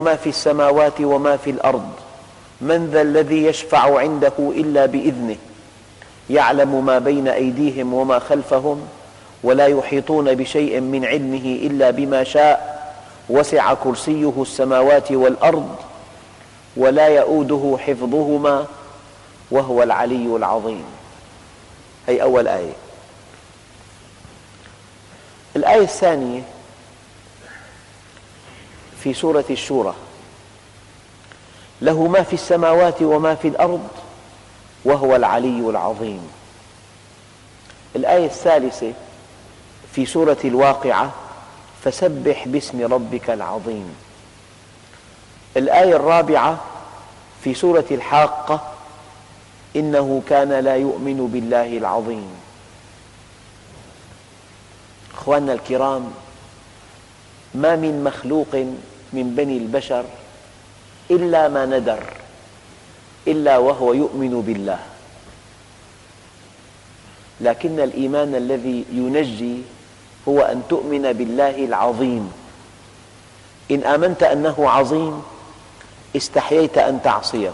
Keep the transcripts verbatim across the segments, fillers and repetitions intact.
ما في السماوات وما في الأرض من ذا الذي يشفع عنده إلا بإذنه يعلم ما بين أيديهم وما خلفهم ولا يحيطون بشيء من علمه إلا بما شاء وسع كرسيه السماوات والأرض ولا يؤوده حفظهما وهو العلي العظيم. هي أول آية. الآية الثانية في سورة الشورى: له ما في السماوات وما في الأرض وهو العلي العظيم. الآية الثالثة في سورة الواقعة: فسبح باسم ربك العظيم. الآية الرابعة في سورة الحاقة: إنه كان لا يؤمن بالله العظيم. أخواننا الكرام، ما من مخلوق من بني البشر إلا ما ندر إلا وهو يؤمن بالله، لكن الإيمان الذي ينجي هو أن تؤمن بالله العظيم. إن آمنت أنه عظيم استحييت أن تعصيه،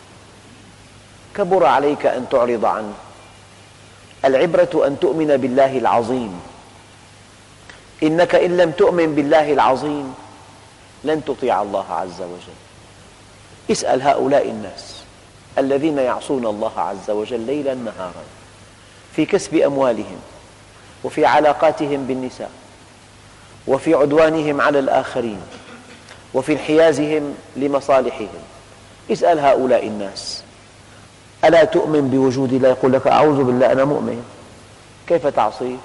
كبر عليك أن تعرض عنه. العبرة أن تؤمن بالله العظيم. إنك إن لم تؤمن بالله العظيم لن تطيع الله عز وجل. اسأل هؤلاء الناس الذين يعصون الله عز وجل ليلا نهارا في كسب أموالهم وفي علاقاتهم بالنساء وفي عدوانهم على الآخرين وفي انحيازهم لمصالحهم. اسأل هؤلاء الناس: ألا تؤمن بوجود الله؟ يقول لك: أعوذ بالله أنا مؤمن. كيف تعصيه؟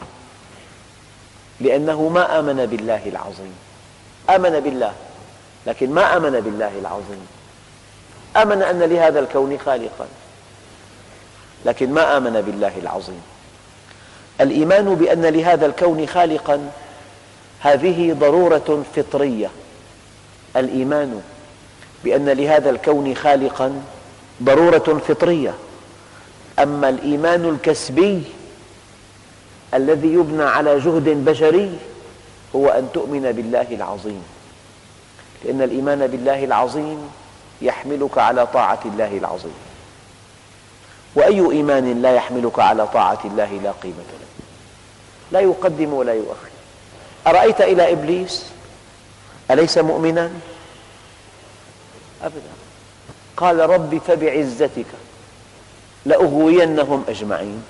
لأنه ما آمن بالله العظيم. آمن بالله لكن ما آمن بالله العظيم. آمن أن لهذا الكون خالقا لكن ما آمن بالله العظيم. الإيمان بأن لهذا الكون خالقا هذه ضرورة فطرية. الإيمان بأن لهذا الكون خالقا ضرورة فطرية. أما الإيمان الكسبي الذي يبنى على جهد بشري هو أن تؤمن بالله العظيم، لأن الإيمان بالله العظيم يحملك على طاعة الله العظيم. وأي إيمان لا يحملك على طاعة الله لا قيمة له، لا يقدم ولا يؤخر. أرأيت إلى إبليس أليس مؤمنا؟ أبدا. قال: رب فبعزتك لأغوينهم أجمعين.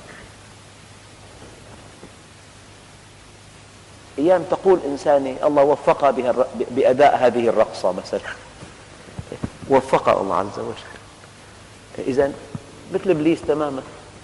أيام تقول إنسانة الله وفقها بأداء هذه الرقصة مثلا، وفقها الله عز وجل. إذن مثل إبليس تماما.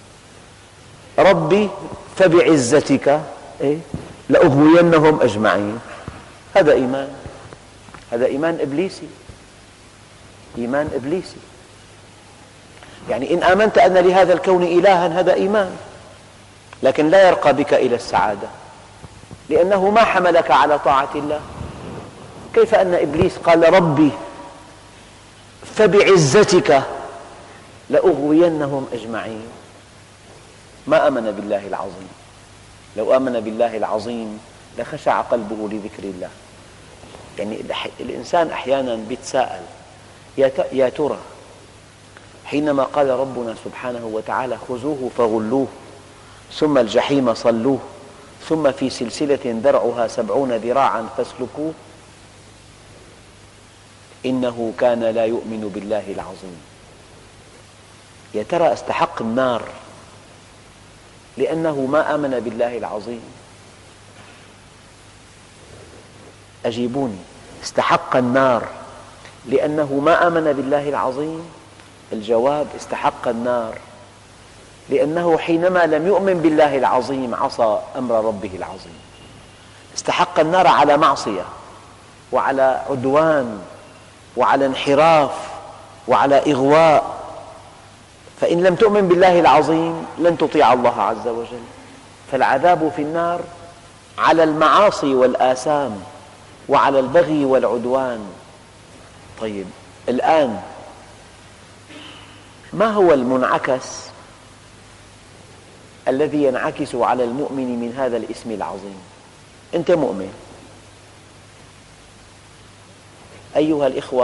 ربي فبعزتك لأغوينهم أجمعين. هذا إيمان، هذا إيمان إبليسي، إيمان إبليسي. يعني إن آمنت أن لهذا الكون إلها هذا إيمان، لكن لا يرقى بك إلى السعادة لأنه ما حملك على طاعة الله. كيف أن إبليس قال: ربي فبعزتك لأغوينهم أجمعين؟ ما آمن بالله العظيم. لو آمن بالله العظيم لخشع قلبه لذكر الله. يعني الإنسان أحيانا يتساءل: يا ترى حينما قال ربنا سبحانه وتعالى: خذوه فغلوه ثم الجحيم صلوه ثم في سلسلة ذرعها سبعون ذراعا فاسلكوه، إنه كان لا يؤمن بالله العظيم، يا ترى استحق النار لأنه ما آمن بالله العظيم؟ أجيبوني، استحق النار لأنه ما آمن بالله العظيم؟ الجواب: استحق النار لأنه حينما لم يؤمن بالله العظيم عصى أمر ربه العظيم. استحق النار على معصية وعلى عدوان وعلى انحراف وعلى إغواء. فإن لم تؤمن بالله العظيم لن تطيع الله عز وجل. فالعذاب في النار على المعاصي والآثام وعلى البغي والعدوان. طيب، الآن ما هو المنعكس الذي ينعكس على المؤمن من هذا الاسم العظيم؟ أنت مؤمن، أيها الإخوة،